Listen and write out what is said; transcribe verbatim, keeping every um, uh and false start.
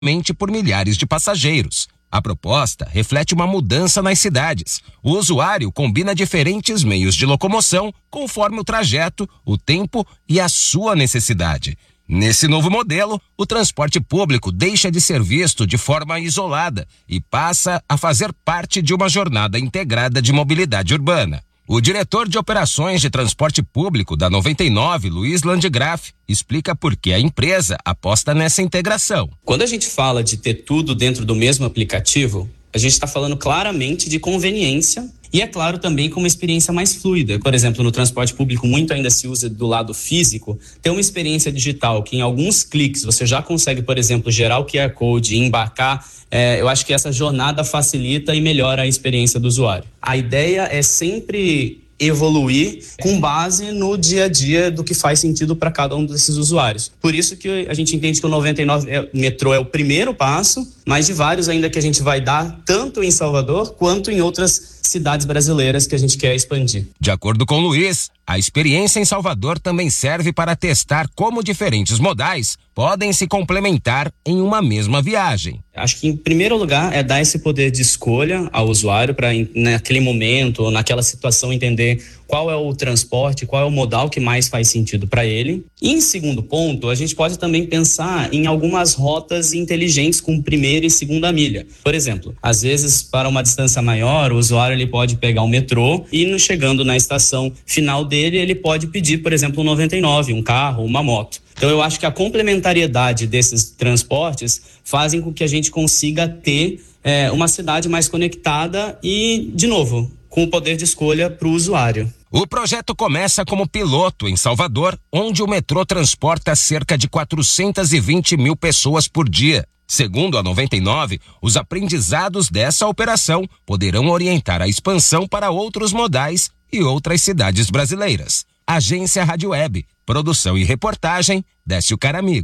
mente por milhares de passageiros. A proposta reflete uma mudança nas cidades. O usuário combina diferentes meios de locomoção conforme o trajeto, o tempo e a sua necessidade. Nesse novo modelo, o transporte público deixa de ser visto de forma isolada e passa a fazer parte de uma jornada integrada de mobilidade urbana. O diretor de operações de transporte público da noventa e nove, Luiz Landgraf, explica por que a empresa aposta nessa integração. Quando a gente fala de ter tudo dentro do mesmo aplicativo, a gente está falando claramente de conveniência e, é claro, também com uma experiência mais fluida. Por exemplo, no transporte público muito ainda se usa do lado físico, ter uma experiência digital que em alguns cliques você já consegue, por exemplo, gerar o Q R Code e embarcar. É, eu acho que essa jornada facilita e melhora a experiência do usuário. A ideia é sempre evoluir com base no dia a dia do que faz sentido para cada um desses usuários. Por isso que a gente entende que o noventa e nove metrô é o primeiro passo, mas de vários ainda que a gente vai dar, tanto em Salvador quanto em outras cidades brasileiras que a gente quer expandir. De acordo com o Luiz, a experiência em Salvador também serve para testar como diferentes modais podem se complementar em uma mesma viagem. Acho que, em primeiro lugar, é dar esse poder de escolha ao usuário para, naquele momento, ou naquela situação, entender qual é o transporte, qual é o modal que mais faz sentido para ele. E, em segundo ponto, a gente pode também pensar em algumas rotas inteligentes com primeira e segunda milha. Por exemplo, às vezes, para uma distância maior, o usuário ele pode pegar o metrô e, no, chegando na estação final dele, ele pode pedir, por exemplo, um noventa e nove, um carro, uma moto. Então, eu acho que a complementariedade desses transportes fazem com que a gente consiga ter é, uma cidade mais conectada e, de novo, com o poder de escolha para o usuário. O projeto começa como piloto em Salvador, onde o metrô transporta cerca de quatrocentas e vinte mil pessoas por dia. Segundo a noventa e nove, os aprendizados dessa operação poderão orientar a expansão para outros modais e outras cidades brasileiras. Agência Rádio Web, produção e reportagem, Décio Caramigo.